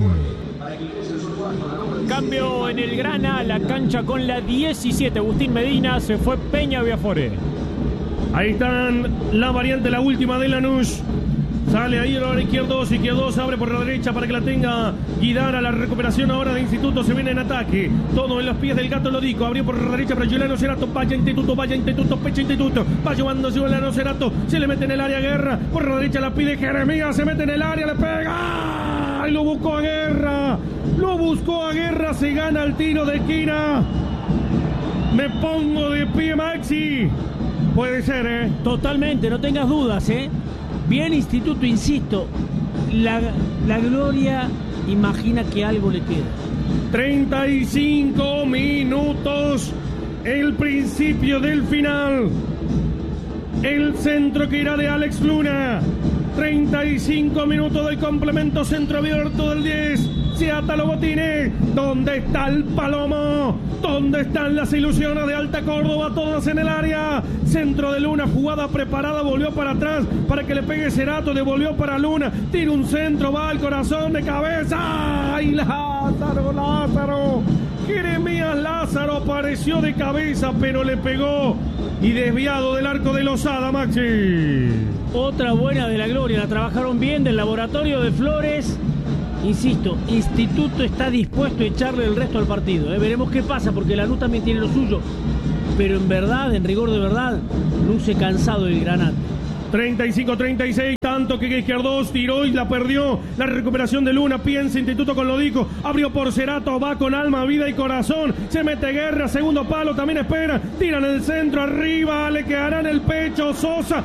Cambio en el Grana, la cancha con la 17. Agustín Medina, se fue Peña Viafore. Ahí están la variante, la última de Lanús. Sale ahí ahora Izquierdos abre por la derecha para que la tenga Guidara. La recuperación ahora de Instituto, se viene en ataque. Todo en los pies del gato Lodico. Abrió por la derecha para Juliano Cerato. Vaya Instituto, pecha Instituto. Va llevando Juliano Cerato. Se le mete en el área Guerra. Por la derecha la pide Jeremías. Se mete en el área, le pega. ¡Ay! Lo buscó a Guerra. Se gana el tiro de esquina. Me pongo de pie, Maxi. Puede ser, Totalmente, no tengas dudas, Bien Instituto, insisto, la gloria imagina que algo le queda. 35 minutos, el principio del final. El centro que irá de Alex Luna. 35 minutos del complemento, centro abierto del 10. Se ata los botines. ¿Dónde está el Palomo? ¿Dónde están las ilusiones de Alta Córdoba? Todas en el área. Centro de Luna, jugada preparada, volvió para atrás para que le pegue Cerato, devolvió para Luna. Tira un centro, va al corazón de cabeza. ¡Ay, Lázaro! Jeremías Lázaro apareció de cabeza, pero le pegó y desviado del arco de Lozada, Maxi. Otra buena de la Gloria, la trabajaron bien del laboratorio de Flores. Insisto, Instituto está dispuesto a echarle el resto al partido. Veremos qué pasa, porque Lanús también tiene lo suyo. Pero en verdad, en rigor de verdad, luce cansado el Granate. 35-36, tanto que Izquierdos tiró y la perdió. La recuperación de Luna, piensa Instituto con Lodico. Abrió por Cerato, va con alma, vida y corazón. Se mete Guerra, segundo palo, también espera. Tiran el centro, arriba, le quedará en el pecho. Sosa,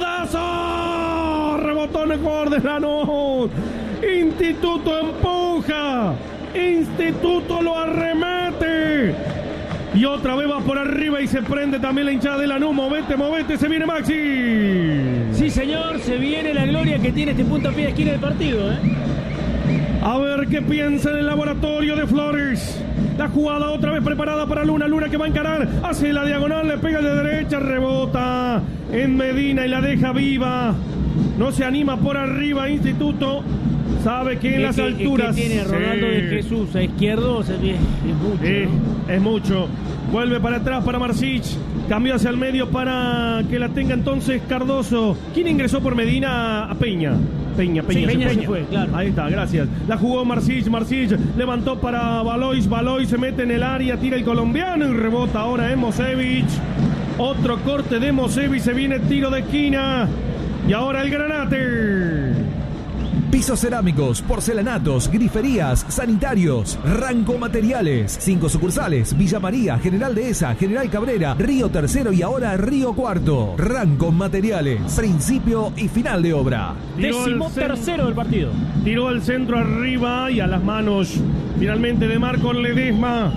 zurdazo. Rebotó en el jugador de Lanús. Instituto empuja. Instituto lo arremete. Y otra vez va por arriba y se prende también la hinchada de Lanús. Movete, se viene Maxi. Sí, señor, se viene la Gloria que tiene este puntapié de esquina del partido. A ver qué piensa en el laboratorio de Flores. La jugada otra vez preparada para Luna. Luna que va a encarar. Hace la diagonal, le pega de derecha, rebota en Medina y la deja viva. No se anima por arriba Instituto. Sabe que en las alturas... ¿Qué tiene Ronaldo de Jesús? A Izquierdos es mucho, ¿no? Es mucho. Vuelve para atrás para Marcich. Cambió hacia el medio para que la tenga entonces Cardoso. ¿Quién ingresó por Medina? A Peña. Peña se fue, claro. Ahí está, gracias. La jugó Marcich levantó para Valois. Valois se mete en el área, tira el colombiano y rebota ahora en Mosevich. Otro corte de Mosevich, se viene tiro de esquina. Y ahora el Granate. Pisos cerámicos, porcelanatos, griferías, sanitarios, Ranco Materiales. 5 sucursales: Villa María, General Dehesa, General Cabrera, Río Tercero y ahora Río Cuarto. Ranco Materiales, principio y final de obra. 13º del partido. Tiró al centro arriba y a las manos finalmente de Marcos Ledesma.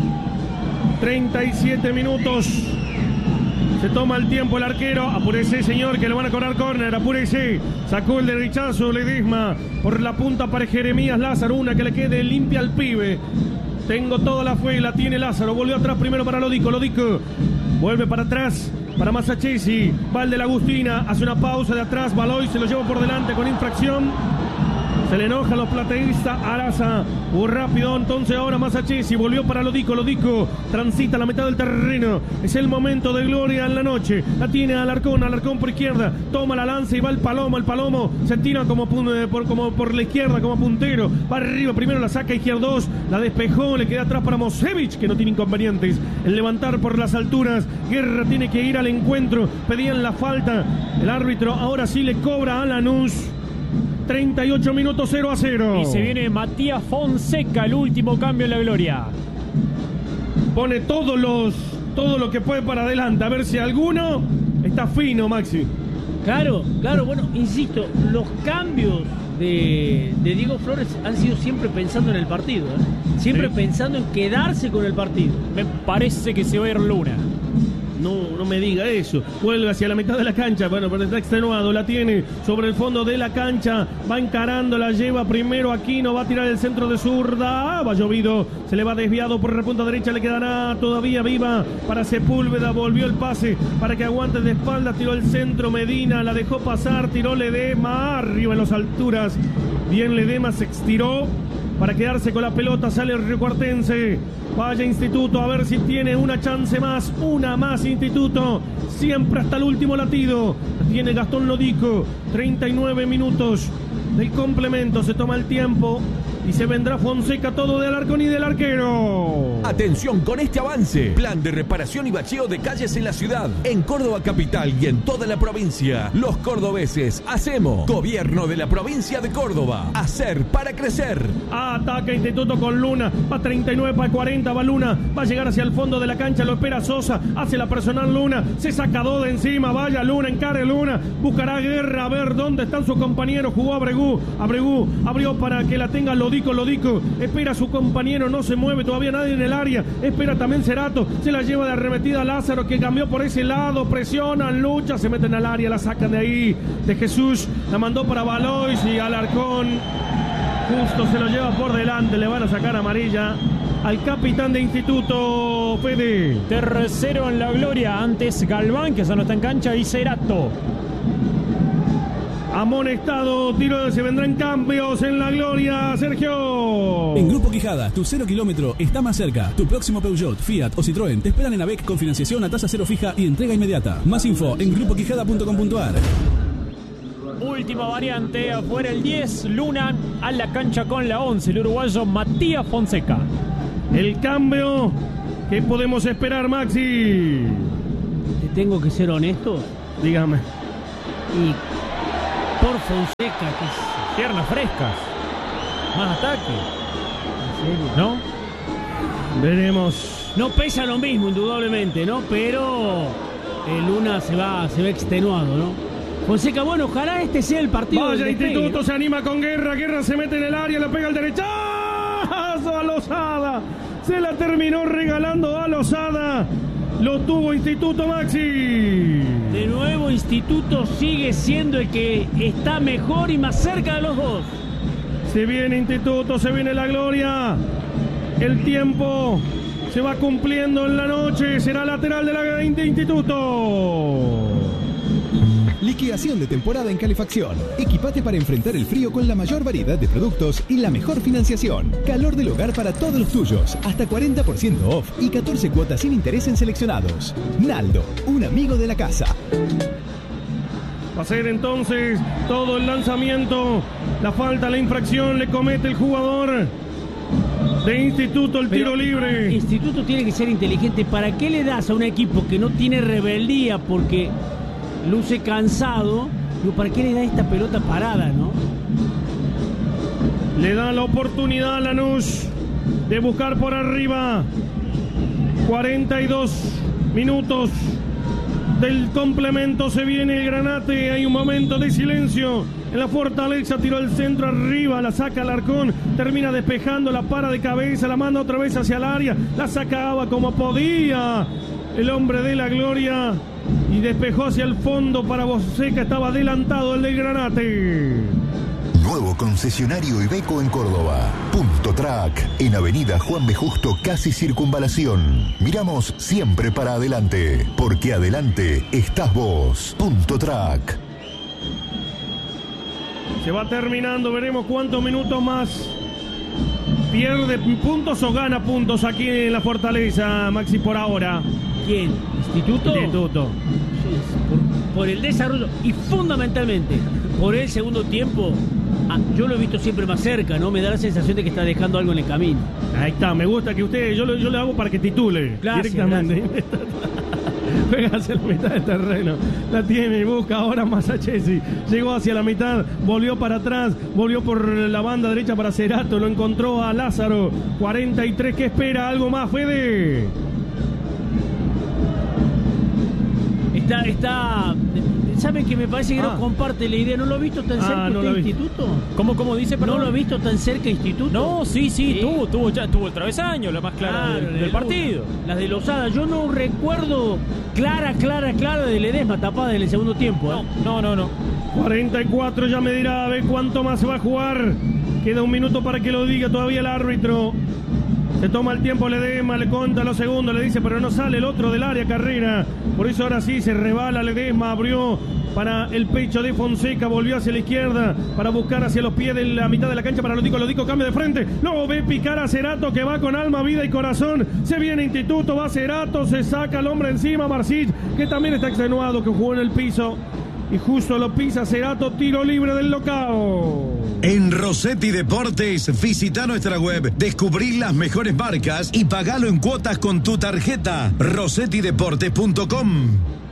37 minutos. Se toma el tiempo el arquero. Apúrese, señor, que le van a cobrar córner. Apúrese. Sacó el derechazo Ledesma. Por la punta para Jeremías Lázaro. Una que le quede limpia al pibe. Tengo toda la fe. La tiene Lázaro. Volvió atrás primero para Lodico. Vuelve para atrás para Masachesi. Va el de la Agustina. Hace una pausa de atrás. Baloy se lo lleva por delante con infracción. Se le enoja a los plateístas. Araza. Rápido. Entonces ahora Masachesi. Volvió para Lodico. Transita la mitad del terreno. Es el momento de gloria en la noche. La tiene Alarcón por izquierda. Toma la lanza y va el Palomo. El Palomo se tira como por la izquierda, como puntero. Va arriba. Primero la saca Izquierdos. La despejó. Le queda atrás para Mosevich, que no tiene inconvenientes en levantar por las alturas. Guerra tiene que ir al encuentro. Pedían la falta. El árbitro ahora sí le cobra a Lanús. 38 minutos, 0-0. Y se viene Matías Fonseca, el último cambio en la Gloria. Pone todo lo que puede para adelante. A ver si alguno está fino, Maxi. Claro, bueno, insisto, los cambios de Diego Flores han sido siempre pensando en el partido, siempre pensando en quedarse con el partido. Me parece que se va a ir Luna. No me diga eso. Vuelve hacia la mitad de la cancha. Bueno, pero está extenuado. La tiene sobre el fondo de la cancha. Va encarando, la lleva primero Aquino. Va a tirar el centro de zurda. Va llovido. Se le va desviado por la punta derecha. Le quedará todavía viva para Sepúlveda. Volvió el pase para que aguante de espalda. Tiró el centro Medina. La dejó pasar. Tiró Ledesma. Arriba en las alturas. Bien Ledesma se estiró para quedarse con la pelota. Sale el riocuartense. Vaya Instituto, a ver si tiene una chance más. Una más Instituto. Siempre hasta el último latido. Tiene Gastón Lodico. 39 minutos del complemento. Se toma el tiempo. Y se vendrá Fonseca, todo del Alarcón y del arquero. Atención con este avance. Plan de reparación y bacheo de calles en la ciudad. En Córdoba capital y en toda la provincia. Los cordobeses hacemos. Gobierno de la provincia de Córdoba. Hacer para crecer. Ataca Instituto con Luna. Va 39 para 40. Va Luna. Va a llegar hacia el fondo de la cancha. Lo espera Sosa. Hace la personal Luna. Se saca dos de encima. Vaya Luna. Encare Luna. Buscará Guerra. A ver dónde están sus compañeros. Jugó Abregu. Abregu abrió para que la tenga Lodico. Lodico, espera a su compañero, no se mueve todavía nadie en el área, espera también Cerato, se la lleva de arremetida a Lázaro que cambió por ese lado, presionan, lucha, se meten al área, la sacan de ahí, de Jesús, la mandó para Valois y Alarcón, justo se lo lleva por delante, le van a sacar amarilla al capitán de Instituto, Fede. Tercero en la gloria, antes Galván, que ya no está en cancha, y Cerato. Amonestado, tiro, se vendrán cambios en la gloria, Sergio. En Grupo Quijada, tu 0 kilómetro está más cerca. Tu próximo Peugeot, Fiat o Citroën te esperan en AVEC con financiación a tasa cero fija y entrega inmediata. Más info en grupoquijada.com.ar. Última variante, afuera el 10, Luna a la cancha con la 11, el uruguayo Matías Fonseca. El cambio, ¿qué podemos esperar, Maxi? ¿Te tengo que ser honesto? Dígame. Y por Fonseca, que es piernas frescas, más ataque. ¿En serio? ¿No? Veremos. No pesa lo mismo, indudablemente, ¿no? Pero Luna se va extenuado, ¿no? Fonseca, bueno, ojalá este sea el partido. Vaya del despegue, Instituto, ¿no? Se anima con Guerra se mete en el área, le pega al derechazo a Lozada. Se la terminó regalando a Lozada. Lo tuvo Instituto, Maxi. De nuevo Instituto sigue siendo el que está mejor y más cerca de los dos. Se viene Instituto, se viene la gloria. El tiempo se va cumpliendo en la noche. Será lateral de Instituto. Liquidación de temporada en calefacción. Equipate para enfrentar el frío con la mayor variedad de productos y la mejor financiación. Calor del hogar para todos los tuyos. Hasta 40% off y 14 cuotas sin interés en seleccionados. Naldo, un amigo de la casa. Va a ser entonces todo el lanzamiento. La falta, la infracción le comete el jugador de Instituto, el tiro libre. Instituto tiene que ser inteligente. ¿Para qué le das a un equipo que no tiene rebeldía porque luce cansado? ¿Para qué le da esta pelota parada, no? Le da la oportunidad a Lanús de buscar por arriba. 42 minutos del complemento. Se viene el Granate. Hay un momento de silencio en la Fortaleza. Tiró el centro arriba, la saca Alarcón, termina despejando, la para de cabeza, la manda otra vez hacia el área, la sacaba como podía el hombre de la gloria y despejó hacia el fondo para Fonseca. Estaba adelantado el del Granate. Nuevo concesionario Iveco en Córdoba. Punto Track, en Avenida Juan B. Justo, casi Circunvalación. Miramos siempre para adelante, porque adelante estás vos. Punto Track. Se va terminando, veremos cuántos minutos más. ¿Pierde puntos o gana puntos aquí en la Fortaleza, Maxi, por ahora? ¿Quién? ¿Instituto? Instituto. Por el desarrollo y fundamentalmente por el segundo tiempo. Yo lo he visto siempre más cerca, ¿no? Me da la sensación de que está dejando algo en el camino. Ahí está, me gusta que usted, yo le hago para que titule. Gracias, directamente. Juega hacia la mitad del terreno. La tiene y busca ahora Masachesi. Llegó hacia la mitad, volvió para atrás, volvió por la banda derecha para Cerato, lo encontró a Lázaro. 43, ¿qué espera? ¿Algo más, Fede? Está. ¿Sabe que me parece que no comparte la idea? ¿No lo he visto tan cerca usted, Instituto? ¿Cómo dice? Perdón? ¿No lo he visto tan cerca Instituto? No, sí. Tuvo el travesaño, la más clara del partido. Las de Lozada. Yo no recuerdo clara de Ledesma tapada en el segundo tiempo. No. 44, ya me dirá a ver cuánto más se va a jugar. Queda un minuto para que lo diga todavía el árbitro. Se toma el tiempo Ledesma, le conta los segundos, le dice, pero no sale el otro del área, Carrera. Por eso ahora sí se rebala Ledesma, abrió para el pecho de Fonseca, volvió hacia la izquierda para buscar hacia los pies de la mitad de la cancha para Lodico, cambio de frente, lo ve picar a Cerato que va con alma, vida y corazón. Se viene Instituto, va Cerato, se saca al hombre encima, Marcich, que también está extenuado, que jugó en el piso. Y justo lo pisa Cerato, tiro libre del local. En Rossetti Deportes, visita nuestra web, descubrí las mejores marcas y pagalo en cuotas con tu tarjeta. rossettideportes.com.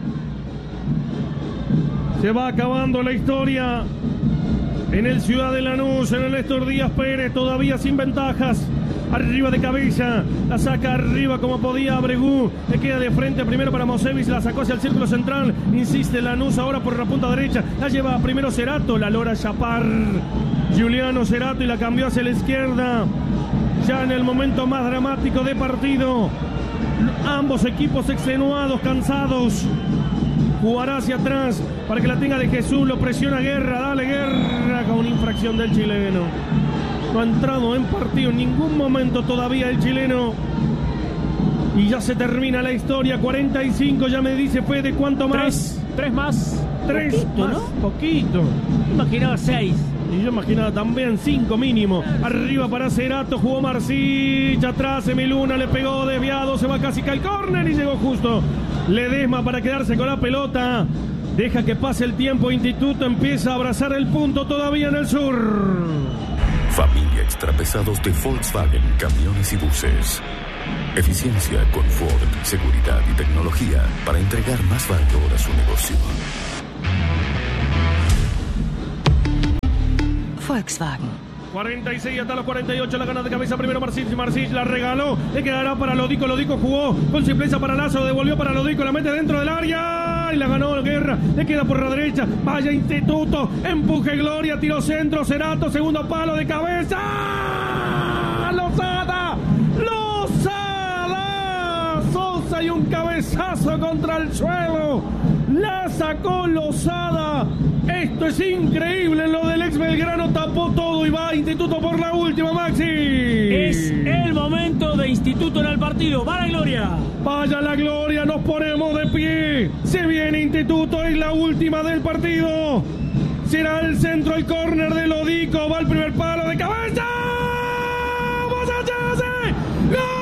Se va acabando la historia en el Ciudad de Lanús, en el Néstor Díaz Pérez, todavía sin ventajas. arriba de cabeza, la saca arriba como podía Abregú, le queda de frente primero para Mosevis, la sacó hacia el círculo central, insiste Lanús ahora por la punta derecha, la lleva primero Cerato, la logra Chapar, Juliano Cerato y la cambió hacia la izquierda, ya en el momento más dramático de partido, ambos equipos extenuados, cansados. Jugará hacia atrás para que la tenga de Jesús, lo presiona Guerra, dale Guerra con infracción del chileno. No ha entrado en partido en ningún momento todavía el chileno. Y ya se termina la historia, 45, ya me dice Fede, ¿cuánto más? Tres más. Tres poquito, más, ¿no? Poquito. Imaginaba 6. Y yo imaginaba también 5 mínimo. Arriba para Cerato, jugó Marcich, atrás Emiluna, le pegó desviado, se va casi al córner y llegó justo. Ledesma para quedarse con la pelota. Deja que pase el tiempo, Instituto empieza a abrazar el punto todavía en el sur. Familia Extrapesados de Volkswagen Camiones y Buses. Eficiencia, confort, seguridad y tecnología para entregar más valor a su negocio. Volkswagen. 46 hasta los 48, la gana de cabeza primero Marcich la regaló, le quedará para Lodico jugó con simpleza para Lazo, devolvió para Lodico, la mete dentro del área y la ganó Guerra, le queda por la derecha, vaya Instituto, empuje Gloria, tiro centro, Cerato, segundo palo de cabeza, Lozada, Sosa y un cabezazo contra el suelo, la sacó Lozada. Esto es increíble, lo del ex Belgrano tapó todo y va Instituto por la última, Maxi. Es el momento de Instituto en el partido. ¡Va la gloria! Vaya la gloria, nos ponemos de pie. Se viene Instituto, es la última del partido. Será el centro, el córner de Lodico, va el primer palo de cabeza. ¡Vamos allá! ¡Gol!